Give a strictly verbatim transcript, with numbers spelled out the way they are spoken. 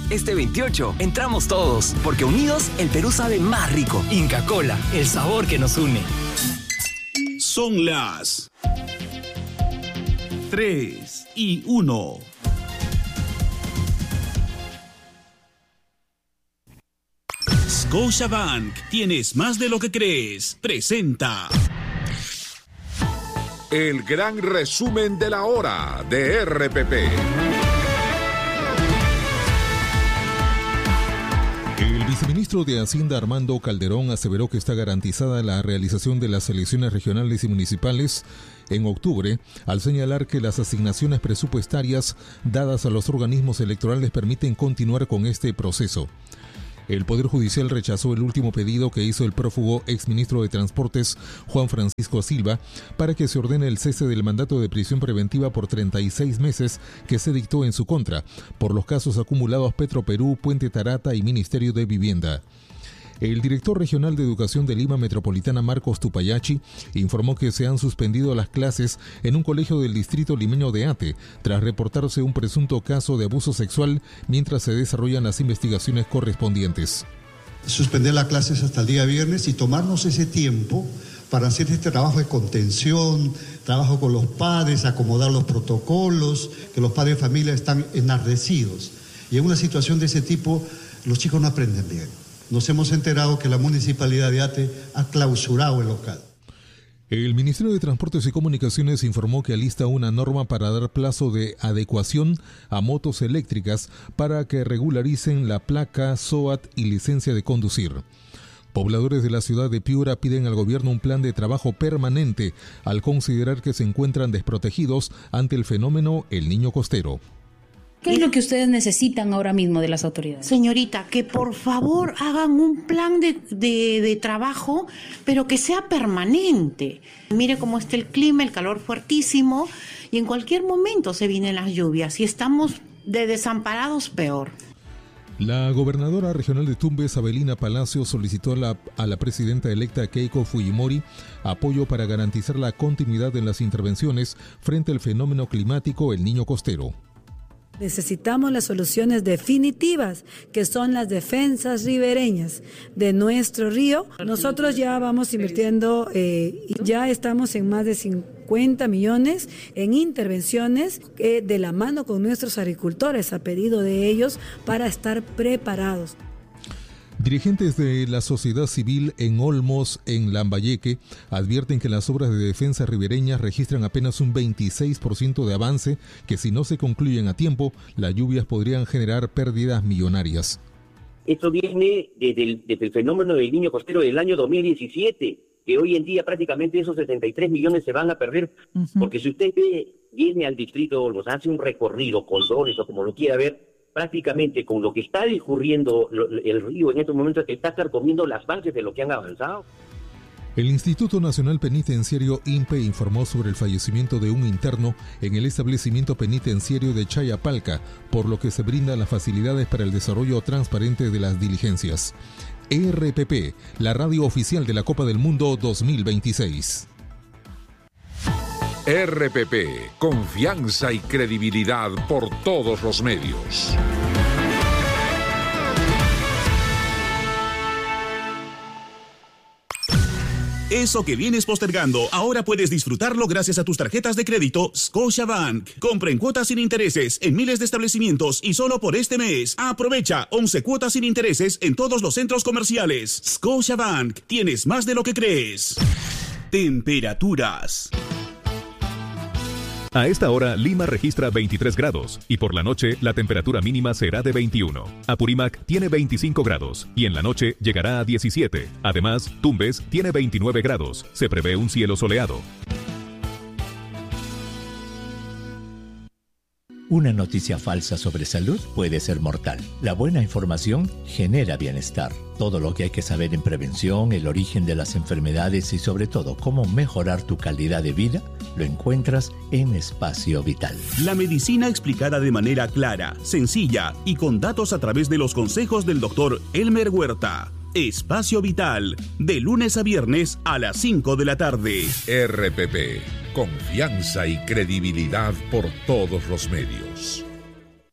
Este veintiocho entramos todos, porque unidos el Perú sabe más rico. Inca Kola, el sabor que nos une. Son las tres y uno. Scotiabank, tienes más de lo que crees. Presenta el gran resumen de la hora de R P P. El viceministro de Hacienda Armando Calderón aseveró que está garantizada la realización de las elecciones regionales y municipales en octubre, al señalar que las asignaciones presupuestarias dadas a los organismos electorales permiten continuar con este proceso. El Poder Judicial rechazó el último pedido que hizo el prófugo exministro de Transportes, Juan Francisco Silva, para que se ordene el cese del mandato de prisión preventiva por treinta y seis meses que se dictó en su contra, por los casos acumulados Petroperú, Puente Tarata y Ministerio de Vivienda. El director regional de Educación de Lima Metropolitana, Marcos Tupayachi, informó que se han suspendido las clases en un colegio del distrito limeño de Ate, tras reportarse un presunto caso de abuso sexual mientras se desarrollan las investigaciones correspondientes. Suspender las clases hasta el día viernes y tomarnos ese tiempo para hacer este trabajo de contención, trabajo con los padres, acomodar los protocolos, que los padres de familia están enardecidos. Y en una situación de ese tipo, los chicos no aprenden bien. Nos hemos enterado que la Municipalidad de Ate ha clausurado el local. El Ministerio de Transportes y Comunicaciones informó que alista una norma para dar plazo de adecuación a motos eléctricas para que regularicen la placa S O A T y licencia de conducir. Pobladores de la ciudad de Piura piden al gobierno un plan de trabajo permanente al considerar que se encuentran desprotegidos ante el fenómeno El Niño Costero. ¿Qué es lo que ustedes necesitan ahora mismo de las autoridades? Señorita, que por favor hagan un plan de, de, de trabajo, pero que sea permanente. Mire cómo está el clima, el calor fuertísimo, y en cualquier momento se vienen las lluvias, y estamos de desamparados peor. La gobernadora regional de Tumbes, Abelina Palacio, solicitó a la, a la presidenta electa Keiko Fujimori apoyo para garantizar la continuidad en las intervenciones frente al fenómeno climático El Niño Costero. Necesitamos las soluciones definitivas, que son las defensas ribereñas de nuestro río. Nosotros ya vamos invirtiendo, eh, ya estamos en más de cincuenta millones en intervenciones eh, de la mano con nuestros agricultores, a pedido de ellos, para estar preparados. Dirigentes de la sociedad civil en Olmos, en Lambayeque, advierten que las obras de defensa ribereñas registran apenas un veintiséis por ciento de avance, que si no se concluyen a tiempo, las lluvias podrían generar pérdidas millonarias. Esto viene desde el, desde el fenómeno del Niño Costero del año dos mil diecisiete, que hoy en día prácticamente esos setenta y tres millones se van a perder, uh-huh. Porque si usted ve, viene al distrito de Olmos, hace un recorrido, Coldones o como lo quiera ver, prácticamente con lo que está discurriendo el río en estos momentos, está carcomiendo las bases de lo que han avanzado. El Instituto Nacional Penitenciario I N P E informó sobre el fallecimiento de un interno en el establecimiento penitenciario de Chayapalca, por lo que se brindan las facilidades para el desarrollo transparente de las diligencias. R P P, la radio oficial de la Copa del Mundo dos mil veintiséis. R P P, confianza y credibilidad por todos los medios. Eso que vienes postergando, ahora puedes disfrutarlo gracias a tus tarjetas de crédito Scotiabank. Compra en cuotas sin intereses en miles de establecimientos y solo por este mes. Aprovecha once cuotas sin intereses en todos los centros comerciales. Scotiabank, tienes más de lo que crees. Temperaturas. A esta hora, Lima registra veintitrés grados y por la noche la temperatura mínima será de veintiuno. Apurímac tiene veinticinco grados y en la noche llegará a diecisiete. Además, Tumbes tiene veintinueve grados. Se prevé un cielo soleado. Una noticia falsa sobre salud puede ser mortal. La buena información genera bienestar. Todo lo que hay que saber en prevención, el origen de las enfermedades y sobre todo cómo mejorar tu calidad de vida, lo encuentras en Espacio Vital. La medicina explicada de manera clara, sencilla y con datos a través de los consejos del doctor Elmer Huerta. Espacio Vital, de lunes a viernes a las cinco de la tarde. R P P, confianza y credibilidad por todos los medios.